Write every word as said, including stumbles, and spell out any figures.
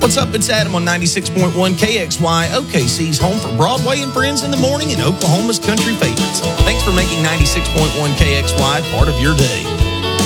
What's up? It's Adam on ninety-six point one K X Y, O K C's home for Broadway and Friends in the morning and Oklahoma's country favorites. Thanks for making ninety-six point one K X Y part of your day.